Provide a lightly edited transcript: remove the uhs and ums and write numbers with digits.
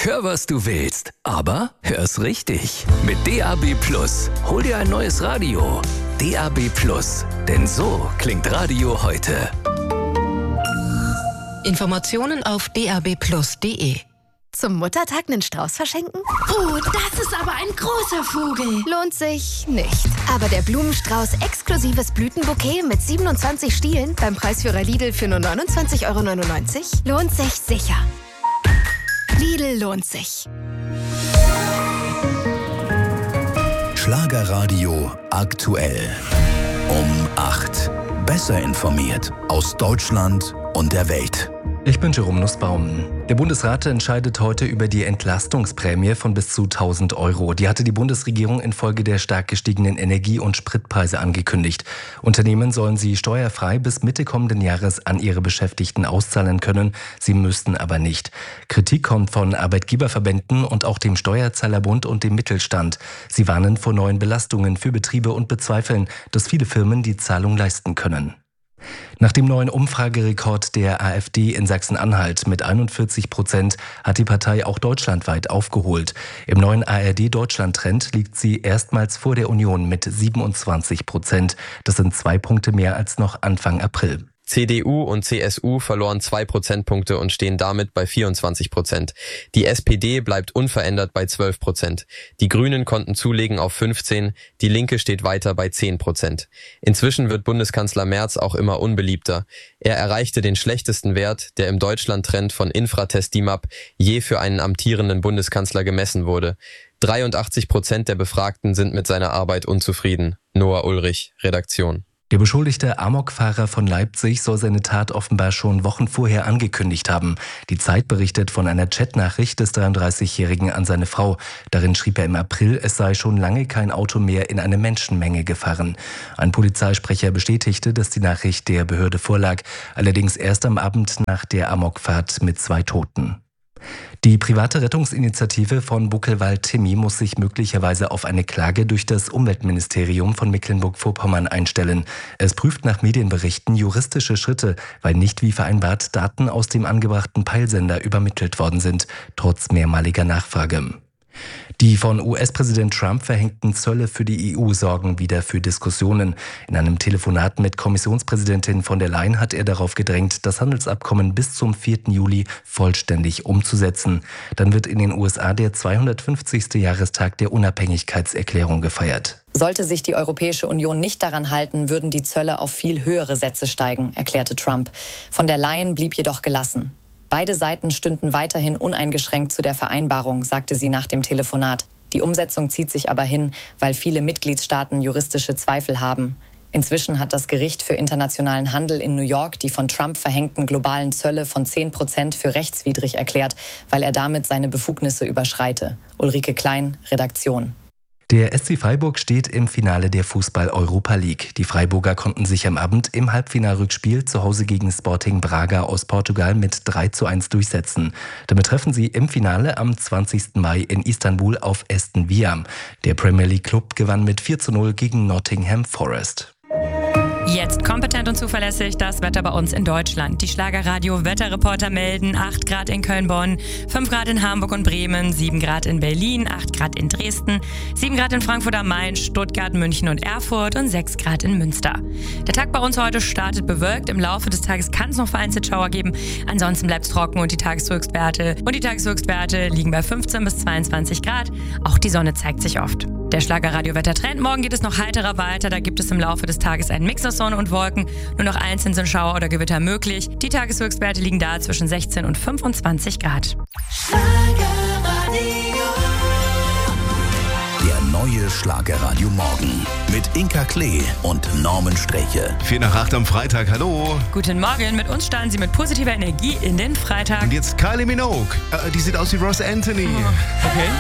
Hör, was du willst, aber hör's richtig. Mit DAB+. Hol dir ein neues Radio. DAB+. Denn so klingt Radio heute. Informationen auf dabplus.de. Zum Muttertag einen Strauß verschenken? Oh, das ist aber ein großer Vogel. Lohnt sich nicht. Aber der Blumenstrauß exklusives Blütenbouquet mit 27 Stielen beim Preisführer Lidl für nur 29,99 € lohnt sich sicher. Lidl lohnt sich. Schlagerradio aktuell. Um 8. Besser informiert aus Deutschland und der Welt. Ich bin Jerome Nussbaum. Der Bundesrat entscheidet heute über die Entlastungsprämie von bis zu 1.000 €. Die hatte die Bundesregierung infolge der stark gestiegenen Energie- und Spritpreise angekündigt. Unternehmen sollen sie steuerfrei bis Mitte kommenden Jahres an ihre Beschäftigten auszahlen können. Sie müssten aber nicht. Kritik kommt von Arbeitgeberverbänden und auch dem Steuerzahlerbund und dem Mittelstand. Sie warnen vor neuen Belastungen für Betriebe und bezweifeln, dass viele Firmen die Zahlung leisten können. Nach dem neuen Umfragerekord der AfD in Sachsen-Anhalt mit 41% hat die Partei auch deutschlandweit aufgeholt. Im neuen ARD-Deutschland-Trend liegt sie erstmals vor der Union mit 27%. Das sind 2 Punkte mehr als noch Anfang April. CDU und CSU verloren 2 Prozentpunkte und stehen damit bei 24%. Die SPD bleibt unverändert bei 12%. Die Grünen konnten zulegen auf 15%, die Linke steht weiter bei 10%. Inzwischen wird Bundeskanzler Merz auch immer unbeliebter. Er erreichte den schlechtesten Wert, der im Deutschland-Trend von Infratest DIMAP je für einen amtierenden Bundeskanzler gemessen wurde. 83% der Befragten sind mit seiner Arbeit unzufrieden. Noah Ulrich, Redaktion. Der beschuldigte Amokfahrer von Leipzig soll seine Tat offenbar schon Wochen vorher angekündigt haben. Die Zeit berichtet von einer Chatnachricht des 33-Jährigen an seine Frau. Darin schrieb er im April, es sei schon lange kein Auto mehr in eine Menschenmenge gefahren. Ein Polizeisprecher bestätigte, dass die Nachricht der Behörde vorlag, allerdings erst am Abend nach der Amokfahrt mit 2 Toten. Die private Rettungsinitiative von Buckelwald-Timmy muss sich möglicherweise auf eine Klage durch das Umweltministerium von Mecklenburg-Vorpommern einstellen. Es prüft nach Medienberichten juristische Schritte, weil nicht wie vereinbart Daten aus dem angebrachten Peilsender übermittelt worden sind, trotz mehrmaliger Nachfrage. Die von US-Präsident Trump verhängten Zölle für die EU sorgen wieder für Diskussionen. In einem Telefonat mit Kommissionspräsidentin von der Leyen hat er darauf gedrängt, das Handelsabkommen bis zum 4. Juli vollständig umzusetzen. Dann wird in den USA der 250. Jahrestag der Unabhängigkeitserklärung gefeiert. Sollte sich die Europäische Union nicht daran halten, würden die Zölle auf viel höhere Sätze steigen, erklärte Trump. Von der Leyen blieb jedoch gelassen. Beide Seiten stünden weiterhin uneingeschränkt zu der Vereinbarung, sagte sie nach dem Telefonat. Die Umsetzung zieht sich aber hin, weil viele Mitgliedstaaten juristische Zweifel haben. Inzwischen hat das Gericht für internationalen Handel in New York die von Trump verhängten globalen Zölle von 10% für rechtswidrig erklärt, weil er damit seine Befugnisse überschreite. Ulrike Klein, Redaktion. Der SC Freiburg steht im Finale der Fußball-Europa League. Die Freiburger konnten sich am Abend im Halbfinalrückspiel zu Hause gegen Sporting Braga aus Portugal mit 3:1 durchsetzen. Damit treffen sie im Finale am 20. Mai in Istanbul auf Aston Villa. Der Premier League Club gewann mit 4:0 gegen Nottingham Forest. Jetzt kompetent und zuverlässig das Wetter bei uns in Deutschland. Die Schlagerradio-Wetterreporter melden 8 Grad in Köln-Bonn, 5 Grad in Hamburg und Bremen, 7 Grad in Berlin, 8 Grad in Dresden, 7 Grad in Frankfurt am Main, Stuttgart, München und Erfurt und 6 Grad in Münster. Der Tag bei uns heute startet bewölkt. Im Laufe des Tages kann es noch vereinzelt Schauer geben. Ansonsten bleibt es trocken und die Tageshöchstwerte liegen bei 15 bis 22 Grad. Auch die Sonne zeigt sich oft. Der Schlagerradio-Wettertrend. Morgen geht es noch heiterer weiter. Da gibt es im Laufe des Tages einen Mix aus Sonne und Wolken. Nur noch einzeln sind Schauer oder Gewitter möglich. Die Tageshöchstwerte liegen da zwischen 16 und 25 Grad. Der neue Schlagerradio Morgen mit Inka Klee und Norman Streche. 7:45 am Freitag, hallo. Guten Morgen, mit uns starten Sie mit positiver Energie in den Freitag. Und jetzt Kylie Minogue. Die sieht aus wie Ross Anthony. Okay.